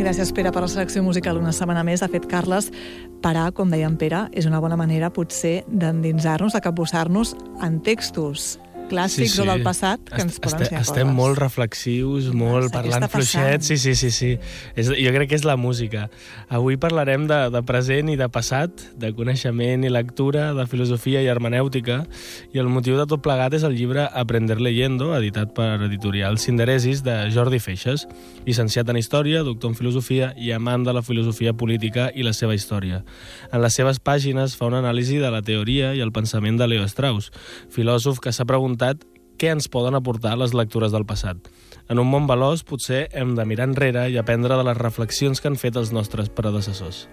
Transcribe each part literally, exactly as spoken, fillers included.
Gràcies, Pere, per la selecció musical una setmana més. De fet, Carles, parar, com deia en Pere, és una bona manera, potser, d'endinsar-nos, de capbussar-nos en textos clàssics sí, sí. o del passat que ens poden Estem, ensenyar estem coses. molt reflexius, molt Què parlant està passant? fluixet. Sí, sí, sí. sí. És, jo crec que és la música. Avui parlarem de, de present i de passat, de coneixement i lectura, de filosofia i hermenèutica, i el motiu de tot plegat és el llibre Aprender leyendo, editat per Editorial Sinderesis, de Jordi Feixas, llicenciat en Història, doctor en Filosofia i amant de la filosofia política i la seva història. En les seves pàgines fa una anàlisi de la teoria i el pensament de Leo Strauss, filòsof que s'ha preguntat què ens poden aportar les lectures del passat. En un món veloç, potser hem de mirar enrere i aprendre de les reflexions que han fet els nostres predecessors.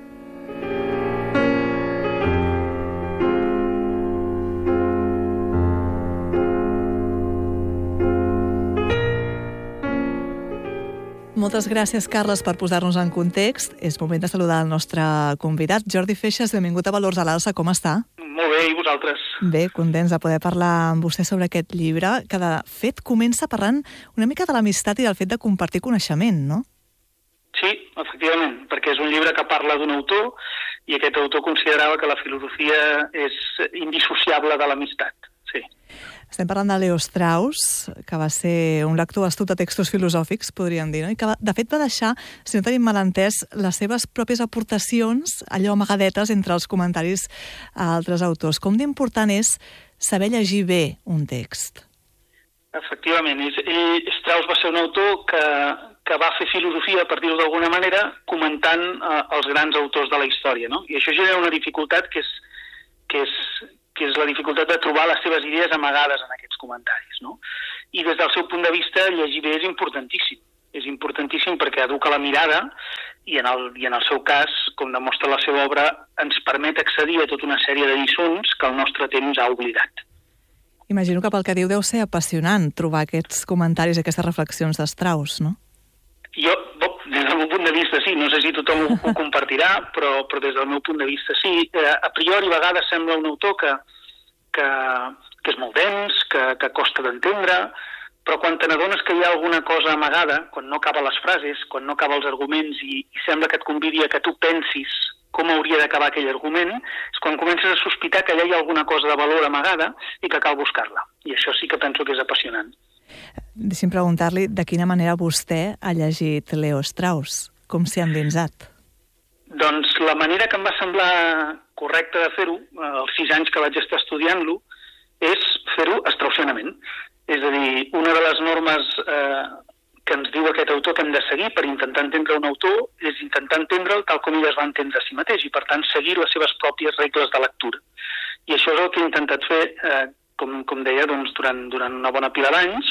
Moltes gràcies, Carles, per posar-nos en context. És moment de saludar el nostre convidat, Jordi Feixas. Benvingut a Valors a l'Alça. Com està? Molt bé, i vosaltres? Bé, contents de poder parlar amb vostè sobre aquest llibre, que de fet comença parlant una mica de l'amistat i del fet de compartir coneixement, no? Sí, efectivament, perquè és un llibre que parla d'un autor i aquest autor considerava que la filosofia és indissociable de l'amistat. Sí. Estem parlant de Leo Strauss, que va ser un lector astut de textos filosòfics, podríem dir, no? I que, va, de fet, va deixar, si no tenim mal entès, les seves pròpies aportacions, allò amagadetes entre els comentaris a altres autors. Com d'important és saber llegir bé un text? Efectivament. Ell, Strauss va ser un autor que, que va fer filosofia, per dir-ho d'alguna manera, comentant eh, els grans autors de la història, no? I això genera una dificultat que és, que és que és la dificultat de trobar les seves idees amagades en aquests comentaris, no? I des del seu punt de vista, llegir bé és importantíssim. És importantíssim perquè educa la mirada i en, el, i en el seu cas, com demostra la seva obra, ens permet accedir a tota una sèrie de lliçons que el nostre temps ha oblidat. Imagino que pel que diu deu ser apassionant trobar aquests comentaris i aquestes reflexions de Strauss, no? Jo, des del meu punt de vista, sí. No sé si tothom ho, ho compartirà, però, però des del meu punt de vista, sí. Eh, a priori, a vegades sembla un autor que, que, que és molt dens, que, que costa d'entendre, però quan te n'adones que hi ha alguna cosa amagada, quan no acaba les frases, quan no acaba els arguments i, i sembla que et convidi a que tu pensis com hauria d'acabar aquell argument, és quan comences a sospitar que allà hi ha alguna cosa de valor amagada i que cal buscar-la. I això sí que penso que és apassionant. Deixi'm preguntar-li de quina manera vostè ha llegit Leo Strauss. Com s'hi ha endinsat? Doncs la manera que em va semblar correcta de fer-ho, els sis anys que vaig estar estudiant-lo, és fer-ho straussianament. És a dir, una de les normes eh, que ens diu aquest autor que hem de seguir per intentar entendre un autor és intentar entendre'l tal com ell es va entendre a si mateix i, per tant, seguir les seves pròpies regles de lectura. I això és el que he intentat fer eh, Com, com deia, doncs, durant, durant una bona pila d'anys,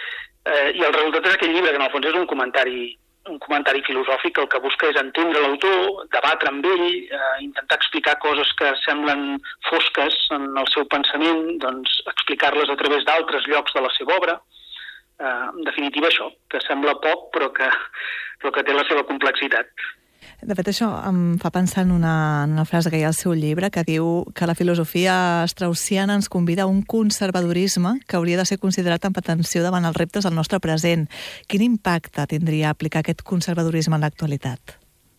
eh, i el resultat és aquell llibre, que en el fons és un comentari, un comentari filosòfic, el que busca és entendre l'autor, debatre amb ell, eh, intentar explicar coses que semblen fosques en el seu pensament, doncs explicar-les a través d'altres llocs de la seva obra. Eh, en definitiva, això, que sembla poc, però que, però que té la seva complexitat. De fet, això em fa pensar en una, en una frase que hi ha al seu llibre que diu que la filosofia straussiana ens convida a un conservadorisme que hauria de ser considerat amb atenció davant els reptes del nostre present. Quin impacte tindria aplicar aquest conservadorisme en l'actualitat?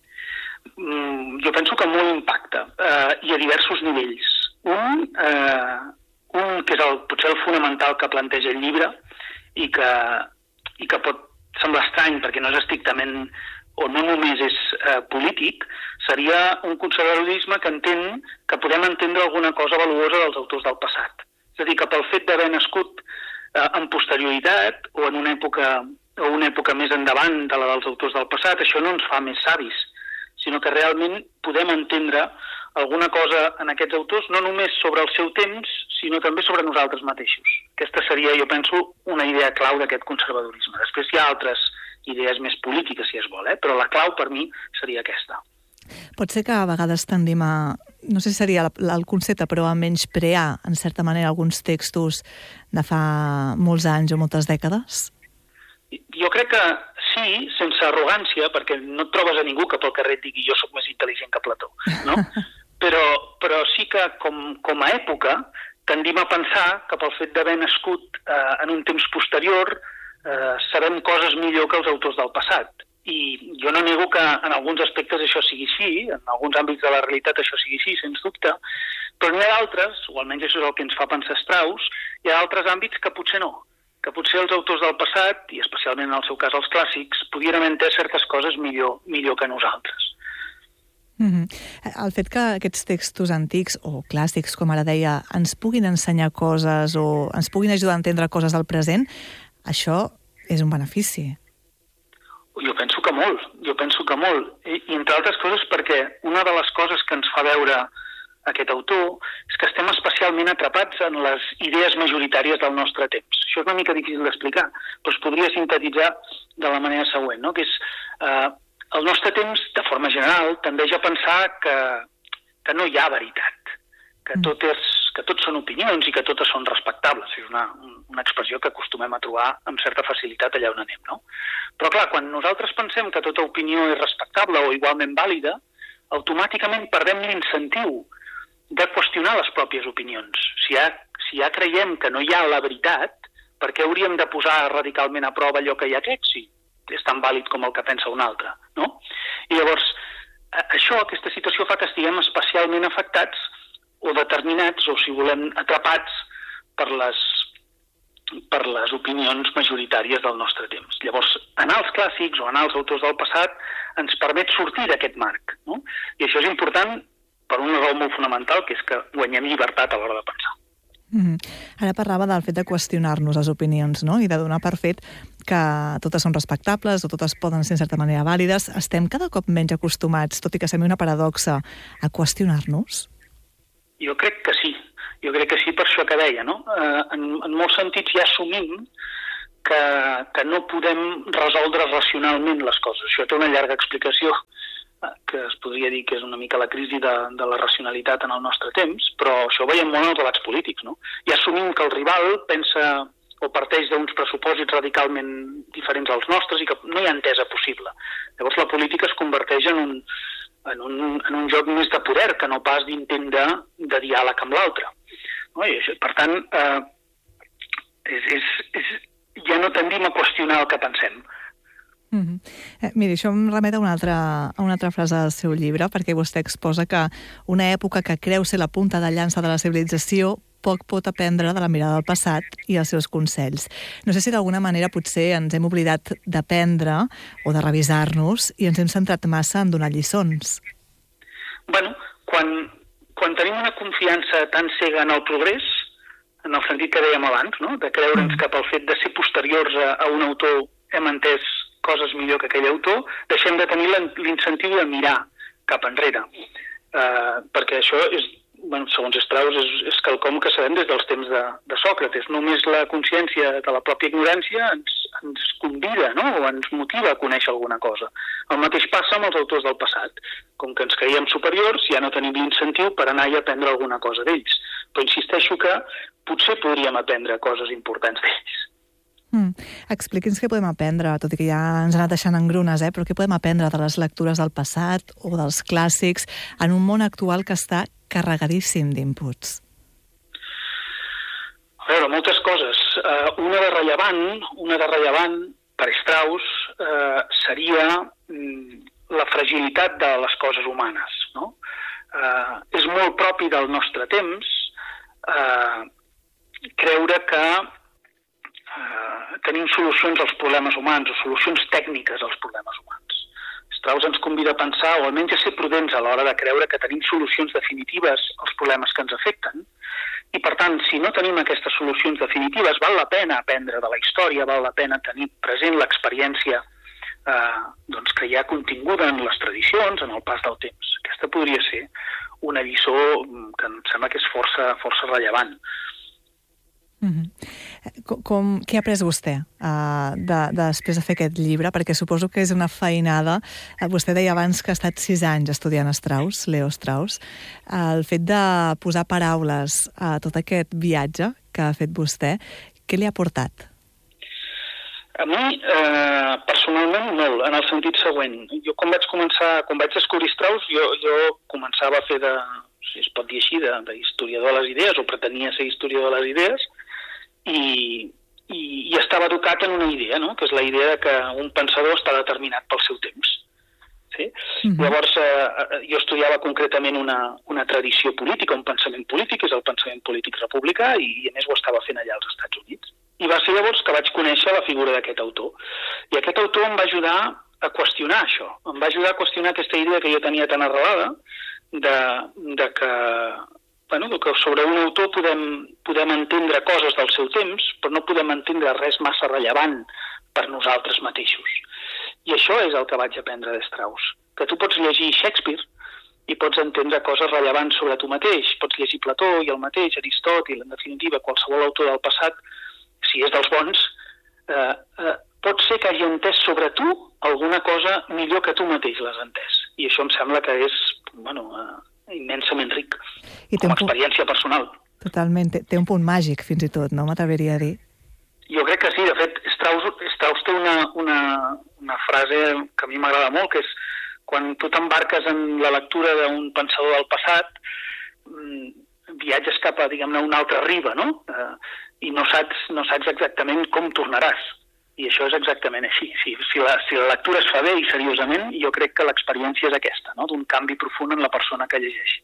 Mm, jo penso que molt impacte, eh, i a diversos nivells. Un, eh, un que és el, potser el fonamental que planteja el llibre i que, i que pot semblar estrany perquè no és estrictament o no només és eh, polític, seria un conservadorisme que entén que podem entendre alguna cosa valuosa dels autors del passat. És a dir, que pel fet d'haver nascut eh, en posterioritat o en una època o una època més endavant de la dels autors del passat, això no ens fa més savis, sinó que realment podem entendre alguna cosa en aquests autors, no només sobre el seu temps, sinó també sobre nosaltres mateixos. Aquesta seria, jo penso, una idea clau d'aquest conservadorisme. Després hi ha altres idees més polítiques, si es vol, eh? Però la clau per mi seria aquesta. Pot ser que a vegades tendim a, no sé si seria el concepte, però a menysprear, en certa manera, alguns textos de fa molts anys o moltes dècades? Jo crec que sí, sense arrogància, perquè no et trobes a ningú que pel carrer et digui jo sóc més intel·ligent que Plató, no? però, però sí que com, com a època tendim a pensar que pel fet d'haver nascut eh, en un temps posterior eh, sabem coses millor que els autors del passat. I jo no nego que en alguns aspectes això sigui així, en alguns àmbits de la realitat això sigui així, sens dubte, però n'hi ha d'altres, o almenys això és el que ens fa pensar Strauss, hi ha altres àmbits que potser no, que potser els autors del passat, i especialment en el seu cas els clàssics, podien haver entès certes coses millor, millor que nosaltres. Mm-hmm. El fet que aquests textos antics o clàssics, com ara deia, ens puguin ensenyar coses o ens puguin ajudar a entendre coses del present, això és un benefici. Jo penso que molt, jo penso que molt. I, i entre altres coses perquè una de les coses que ens fa veure aquest autor és que estem especialment atrapats en les idees majoritàries del nostre temps. Això és una mica difícil d'explicar, però es podria sintetitzar de la manera següent, no? Que és, eh, el nostre temps, de forma general, tendeix a pensar que, que no hi ha veritat, que tot, és, que tot són opinions i que totes són respectables. És una, una expressió que acostumem a trobar amb certa facilitat allà on anem, no? Però clar, quan nosaltres pensem que tota opinió és respectable o igualment vàlida, automàticament perdem l'incentiu de qüestionar les pròpies opinions. Si ja, si ja creiem que no hi ha la veritat, per què hauríem de posar radicalment a prova allò que hi ha aquest? Si és tan vàlid com el que pensa un altre, no? I llavors, això, aquesta situació fa que estiguem especialment afectats o determinats, o si volem, atrapats per les, per les opinions majoritàries del nostre temps. Llavors, anar als clàssics o anar als autors del passat ens permet sortir d'aquest marc, no? I això és important per una raó molt fonamental, que és que guanyem llibertat a l'hora de pensar. Mm-hmm. Ara parlava del fet de qüestionar-nos les opinions, no? I de donar per fet que totes són respectables o totes poden ser en certa manera vàlides. Estem cada cop menys acostumats, tot i que sembli una paradoxa, a qüestionar-nos? Jo crec que sí. Jo crec que sí per això que deia, no? Eh, en, en molts sentits ja assumim que, que no podem resoldre racionalment les coses. Això té una llarga explicació, que es podria dir que és una mica la crisi de, de la racionalitat en el nostre temps, però això ho veiem molt en els debats polítics, no? I assumim que el rival pensa o parteix d'uns pressupòsits radicalment diferents als nostres i que no hi ha entesa possible. Llavors la política es converteix en un, en un, en un joc més de poder que no pas d'intent de, de diàleg amb l'altre. No? I això, per tant, eh, és, és, és, ja no tendim a qüestionar el que pensem. Mm-hmm. Eh, miri, això em remet a una, altra, a una altra frase del seu llibre, perquè vostè exposa que una època que creu ser la punta de llança de la civilització poc pot aprendre de la mirada del passat i els seus consells. No sé si d'alguna manera potser ens hem oblidat d'aprendre o de revisar-nos i ens hem centrat massa en donar lliçons. Bueno, quan, quan tenim una confiança tan cega en el progrés, en el sentit que dèiem abans, no? De creure'ns cap al fet de ser posteriors a, a un autor, hem entès coses millor que aquell autor, deixem de tenir l'incentiu de mirar cap enrere. Uh, perquè això és, bueno, segons Strauss, és, és quelcom que sabem des dels temps de, de Sòcrates. Només la consciència de la pròpia ignorància ens, ens convida, no? O ens motiva a conèixer alguna cosa. El mateix passa amb els autors del passat. Com que ens creiem superiors, ja no tenim l'incentiu per anar i aprendre alguna cosa d'ells. Però insisteixo que potser podríem aprendre coses importants d'ells. Mm. Expliqui'ns què podem aprendre, tot i que ja ens ha anat deixant engrunes, eh? Però què podem aprendre de les lectures del passat o dels clàssics en un món actual que està carregadíssim d'inputs? A veure, moltes coses. Uh, una de rellevant, una de rellevant per Strauss uh, seria um, la fragilitat de les coses humanes, no? Uh, és molt propi del nostre temps uh, creure que Uh, tenim solucions als problemes humans o solucions tècniques als problemes humans. Strauss ens convida a pensar, o almenys a ser prudents a l'hora de creure que tenim solucions definitives als problemes que ens afecten, i per tant, si no tenim aquestes solucions definitives, val la pena aprendre de la història, val la pena tenir present l'experiència eh, doncs, que hi ha continguda en les tradicions, en el pas del temps. Aquesta podria ser una lliçó que em sembla que és força, força rellevant. Mm-hmm. Com, com, què ha après vostè uh, de, de, després de fer aquest llibre? Perquè suposo que és una feinada. Uh, vostè deia abans que ha estat sis anys estudiant Strauss, Leo Strauss. Uh, el fet de posar paraules a tot aquest viatge que ha fet vostè, què li ha portat? A mi, eh, personalment, molt, en el sentit següent. Jo, quan vaig començar, quan vaig descobrir Strauss, jo, jo començava a fer de, si es pot dir així, d'historiador de, de les idees, o pretenia ser historiador de les idees, I, i, i estava educat en una idea, no? Que és la idea que un pensador està determinat pel seu temps. Sí? Mm-hmm. Llavors, eh, jo estudiava concretament una, una tradició política, un pensament polític, que és el pensament polític republicà, i, i a més ho estava fent allà als Estats Units. I va ser llavors que vaig conèixer la figura d'aquest autor. I aquest autor em va ajudar a qüestionar això. Em va ajudar a qüestionar aquesta idea que jo tenia tan arrelada de, de, que, bueno, de que sobre un autor podem, podem entendre coses del seu temps, però no podem entendre res massa rellevant per nosaltres mateixos. I això és el que vaig aprendre de Strauss, que tu pots llegir Shakespeare i pots entendre coses rellevants sobre tu mateix. Pots llegir Plató i el mateix, Aristòtil, en definitiva, qualsevol autor del passat, si és dels bons, eh, eh, pot ser que hagi entès sobre tu alguna cosa millor que tu mateix l'has entès. I això em sembla que és, bueno, eh, immensament ric, I com a experiència punt... personal. Totalment. Té un punt màgic, fins i tot, no? M'atreviria a dir. Jo crec que sí. De fet, Strauss, Strauss té una, una, una frase que a mi m'agrada molt, que és quan tu t'embarques en la lectura d'un pensador del passat, viatges cap a, diguem-ne, una altra riba, no? Eh, i no saps, no saps exactament com tornaràs. I això és exactament així. Si, si, la, si la lectura es fa bé i seriosament, jo crec que l'experiència és aquesta, no? D'un canvi profund en la persona que llegeix.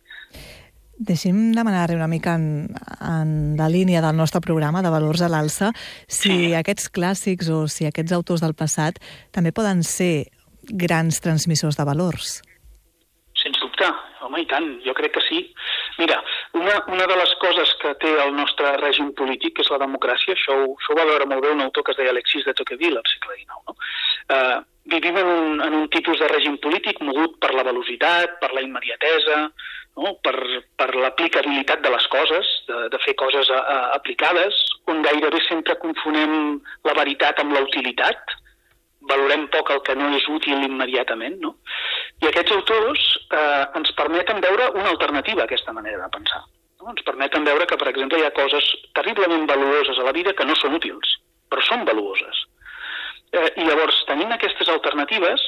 Deixi'm demanar-li una mica en, en la línia del nostre programa de Valors a l'Alça si sí. aquests clàssics o si aquests autors del passat també poden ser grans transmissors de valors. Sens dubte, home, i tant, jo crec que sí. Mira, una, una de les coses que té el nostre règim polític, que és la democràcia, això, això ho va veure molt bé un autor que es deia Alexis de Tocqueville al segle dinou, no? Uh, vivim en un, en un tipus de règim polític mogut per la velocitat, per la immediatesa, no? per, per l'aplicabilitat de les coses, de, de fer coses a, a, aplicades, on gairebé sempre confonem la veritat amb la utilitat, valorem poc el que no és útil immediatament, no? I aquests autors eh, ens permeten veure una alternativa a aquesta manera de pensar. No? Ens permeten veure que, per exemple, hi ha coses terriblement valuoses a la vida que no són útils, però són valuoses. Eh, I llavors, tenint aquestes alternatives,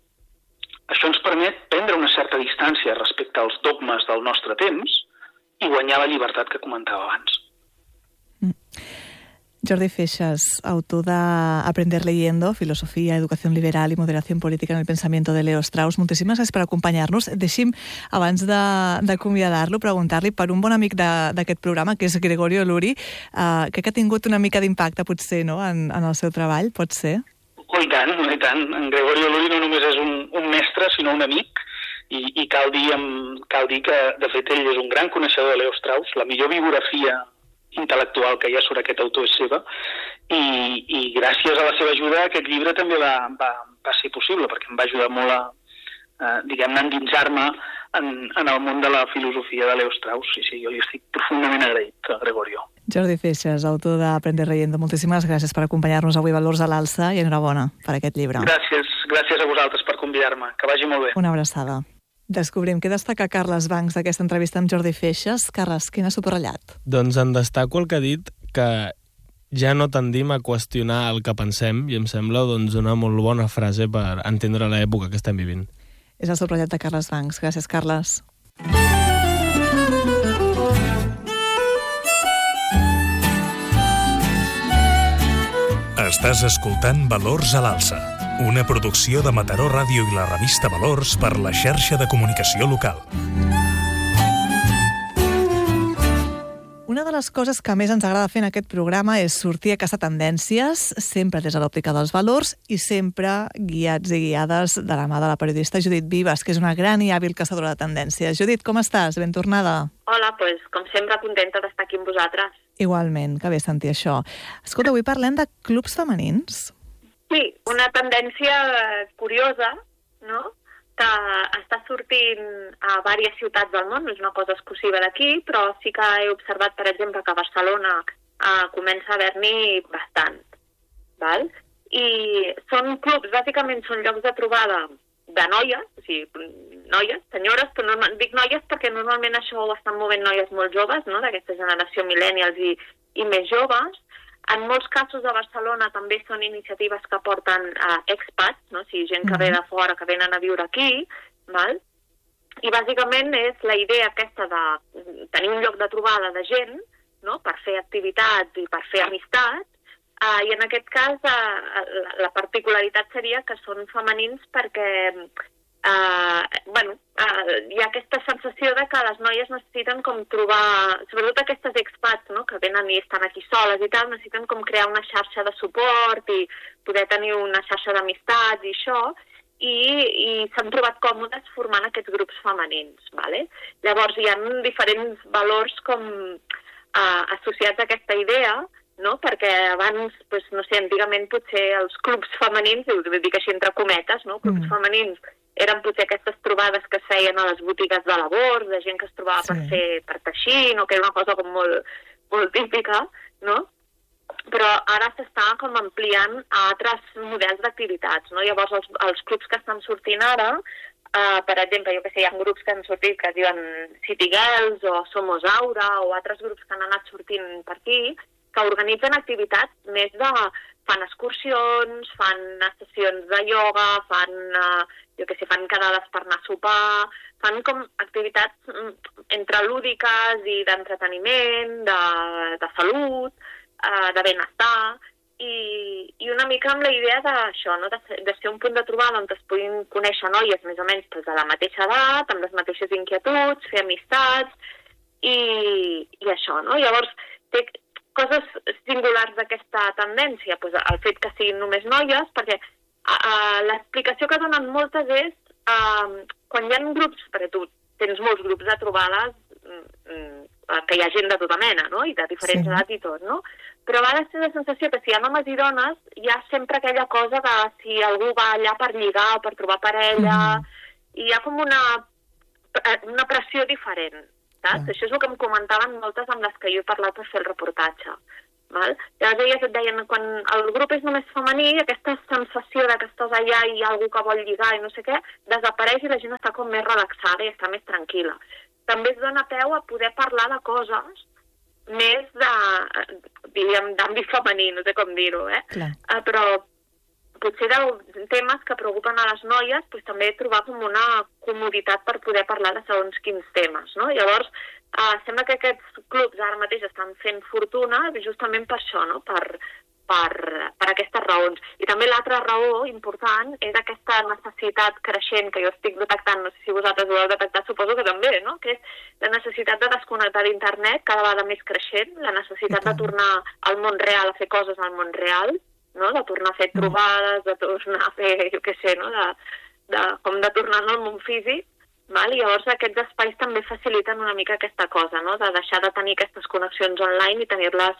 això ens permet prendre una certa distància respecte als dogmes del nostre temps i guanyar la llibertat que comentava abans. Mm. Jordi Feixas, autor de Aprender leyendo, Filosofía, Educación liberal y Moderación política en el pensamiento de Leo Strauss. Moltíssimes gràcies per acompanyar-nos. Deixi'm, abans d'acomiadar-lo, preguntar-li per un bon amic d'aquest programa, que és Gregorio Luri, eh, que ha tingut una mica d'impacte, potser, no?, en, en el seu treball, pot ser? Oh, i tant, i tant. En Gregorio Luri no només és un, un mestre, sinó un amic, i, i cal, dir, cal dir que, de fet, ell és un gran coneixedor de Leo Strauss. La millor biografia intel·lectual que hi ha sobre aquest autor és seva, i, i gràcies a la seva ajuda aquest llibre també va, va, va ser possible, perquè em va ajudar molt a, a diguem-ne, endinsar-me en, en el món de la filosofia de Leo Strauss. Sí, sí, jo li estic profundament agraït a Gregorio. Jordi Feixas, autor d'Aprender leyendo, moltíssimes gràcies per acompanyar-nos avui a Valors a l'Alça i enhorabona per aquest llibre. Gràcies, gràcies a vosaltres per convidar-me. Que vagi molt bé. Una abraçada. Descobrim què destaca Carles Bancs d'aquesta entrevista amb Jordi Feixas. Carles, quin ha subratllat? Doncs en destaco el que ha dit, que ja no tendim a qüestionar el que pensem, i em sembla doncs, una molt bona frase per entendre l'època que estem vivint. És el subratllat de Carles Bancs. Gràcies, Carles. Estàs escoltant Valors a l'Alça, una producció de Mataró Ràdio i la revista Valors per la xarxa de comunicació local. Una de les coses que més ens agrada fer en aquest programa és sortir a caçar tendències, sempre des de l'òptica dels valors i sempre guiats i guiades de la mà de la periodista Judit Vives, que és una gran i hàbil caçadora de tendències. Judit, com estàs? Ben tornada. Hola, doncs, com sempre, contenta d'estar aquí amb vosaltres. Igualment, que bé sentir això. Escolta, avui parlem de clubs femenins. Sí, una tendència curiosa, no?, que està sortint a diverses ciutats del món, no és una cosa exclusiva d'aquí, però sí que he observat, per exemple, que a Barcelona eh, comença a haver-n'hi bastant. Val? I són clubs, bàsicament són llocs de trobada de noies, o sigui, noies, senyores, però normal, dic noies perquè normalment això ho estan movent noies molt joves, no?, d'aquesta generació millennials i, i més joves. En molts casos a Barcelona també són iniciatives que porten uh, expats, no? O sigui, gent que ve de fora, que venen a viure aquí, val? I bàsicament és la idea aquesta de tenir un lloc de trobada de gent, no?, per fer activitats i per fer amistats, Uh, I en aquest cas uh, la, la particularitat seria que són femenins perquè uh, bueno, uh, hi ha aquesta sensació de que les noies necessiten com trobar, sobretot aquestes expats, no?, que venen i estan aquí soles i tal, necessiten com crear una xarxa de suport i poder tenir una xarxa d'amistats i això, i, i s'han trobat còmodes formant aquests grups femenins. Vale? Llavors hi ha diferents valors com uh, associats a aquesta idea, no? Perquè abans, pues, no sé, antigament potser els clubs femenins, ho dic així entre cometes, no? Clubs mm. femenins eren potser aquestes trobades que es feien a les botigues de labors, de gent que es trobava sí. per fer, per teixir, no? Que era una cosa com molt, molt típica, no? Però ara s'està com ampliant a altres models d'activitats, no? Llavors els, els clubs que estan sortint ara, uh, per exemple, jo que sé, hi ha grups que han sortit que es diuen City Girls o Somos Aura o altres grups que han anat sortint per aquí, que organitzen activitats més de... fan excursions, fan sessions de ioga, fan, uh, jo què sé, fan quedades per anar a sopar, fan com activitats entre lúdiques i d'entreteniment, de, de salut, uh, de benestar, i, i una mica amb la idea d'això, no? de, de ser un punt de trobada on es puguin conèixer noies més o menys pues, de la mateixa edat, amb les mateixes inquietuds, fer amistats, i, i això, no? Llavors, té coses singulars d'aquesta tendència, pues, el fet que siguin només noies, perquè uh, l'explicació que donen moltes és uh, quan hi ha grups, perquè tu tens molts grups de trobades uh, que hi ha gent de tota mena, no? I de diferents sí. edats i tot, no? Però a vegades té la sensació que si hi ha homes i dones hi ha sempre aquella cosa de si algú va allà per lligar o per trobar parella, mm. i hi ha com una, una pressió diferent. Saps? Yeah. Això és el que em comentaven moltes amb les que jo he parlat per fer el reportatge. Val? Llavors elles et deien, quan el grup és només femení, aquesta sensació de que estàs allà i hi ha algú que vol lligar i no sé què, desapareix i la gent està com més relaxada i està més tranquil·la. També es dona peu a poder parlar de coses més de, diríem, d'àmbit femení, no sé com dir-ho, eh? Uh, però potser de temes que preocupen a les noies, pues, també trobar com una comoditat per poder parlar de segons quins temes, no? Llavors, eh, sembla que aquests clubs ara mateix estan fent fortuna justament per això, no? Per, per, per aquestes raons. I també l'altra raó important és aquesta necessitat creixent que jo estic detectant, no sé si vosaltres ho heu detectat, suposo que també, no? Que és la necessitat de desconnectar d'internet cada vegada més creixent, la necessitat de tornar al món real, a fer coses al món real, no? De tornar a fer trobades, de tornar a fer, jo què sé, no? de, de, com de tornar al món físic, val? I llavors aquests espais també faciliten una mica aquesta cosa, no? De deixar de tenir aquestes connexions online i tenir-les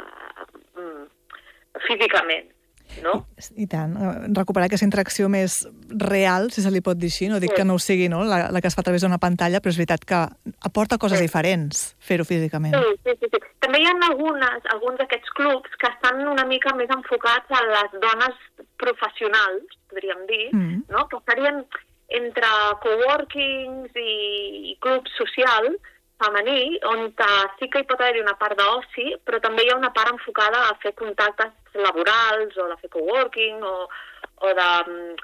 uh, físicament, no? I tant, recuperar aquesta interacció més real, si se li pot dir així, no dic sí. que no ho sigui, no? La, la que es fa a través d'una pantalla, però és veritat que aporta coses sí. diferents fer-ho físicament. Sí, sí, sí, sí. També hi ha algunes, alguns d'aquests clubs que estan una mica més enfocats a les dones professionals, podríem dir, mm. no? Que serien entre coworkings i clubs socials femení, on sí que hi pot haver una part d'oci, però també hi ha una part enfocada a fer contactes laborals o de fer coworking o, o de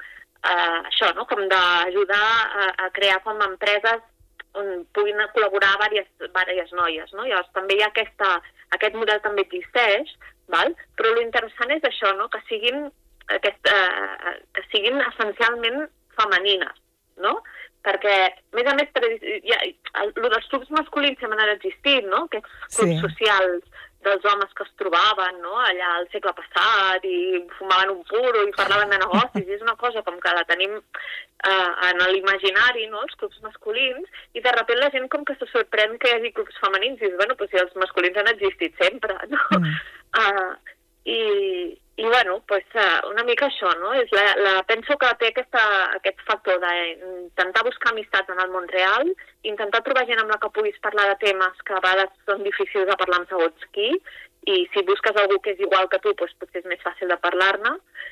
uh, això, no? Com d'ajudar a, a crear com empreses on puguin col·laborar diverses, diverses noies, no? Llavors també hi ha aquesta, aquest model també existeix, val? Però l'interessant és això, no? Que siguin, aquest, uh, que siguin essencialment femenines, no? Perquè, a més a més, ja, el, el dels clubs masculins sempre han existit, no? Aquests clubs sí. socials dels homes que es trobaven, no? Allà al segle passat i fumaven un puro i parlaven de negocis, i és una cosa com que la tenim eh, en l'imaginari, no? Els clubs masculins, i de sobte la gent com que se sorprèn que hi hagi clubs femenins, i dius, bueno, pues si els masculins han existit sempre, no? Mm. Uh, i, i bueno, pues, uh, una mica això, no? És la, la, penso que té aquesta, aquest factor d'intentar buscar amistats en el món real, intentar trobar gent amb la que puguis parlar de temes que a vegades són difícils de parlar amb segons qui, i si busques algú que és igual que tu, pues, potser és més fàcil de parlar-ne,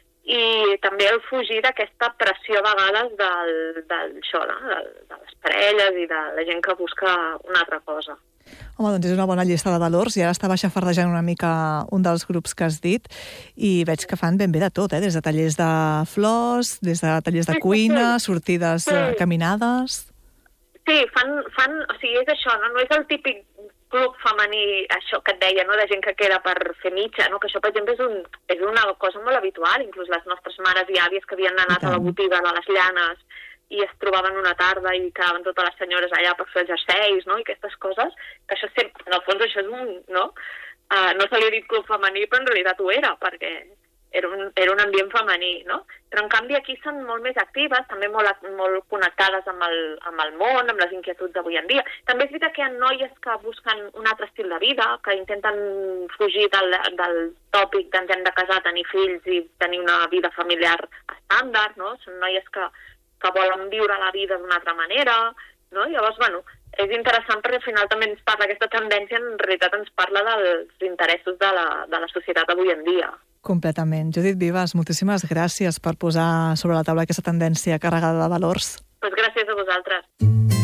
i també el fugir d'aquesta pressió a vegades del, del, això, no? de, de les parelles i de la gent que busca una altra cosa. Home, doncs és una bona llista de valors, i ara estava xafardejant una mica un dels grups que has dit, i veig que fan ben bé de tot, eh? Des de tallers de flors, des de tallers de cuina, sortides, sí. caminades... Sí, fan, fan, o sigui, és això, no? No és el típic club femení, això que et deia, no? De gent que queda per fer mitja, no? Que això, per exemple, és, un, és una cosa molt habitual. Inclús les nostres mares i àvies que havien anat a la botiga de les llanes i es trobaven una tarda i quedaven totes les senyores allà per fer els jerseis, no? I aquestes coses, que això sempre, en el fons això és un, no? Uh, no se li ha dit club femení, però en realitat ho era, perquè era un, era un ambient femení, no? Però en canvi aquí són molt més actives, també molt, molt connectades amb el, amb el món, amb les inquietuds d'avui en dia. També és veritat que hi ha noies que busquen un altre estil de vida, que intenten fugir del, del tòpic que ens hem de casar, tenir fills i tenir una vida familiar estàndard, no? Són noies que, que volen viure la vida d'una altra manera, no? Llavors, bueno, és interessant perquè al final també ens parla aquesta tendència, en realitat ens parla dels interessos de la, de la societat avui en dia. Completament. Judit Vives, moltíssimes gràcies per posar sobre la taula aquesta tendència carregada de valors. Pues gràcies a vosaltres.